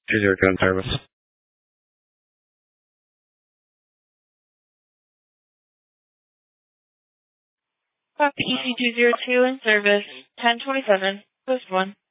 202 in service. Copy EC202 in service. 1027. Post 1.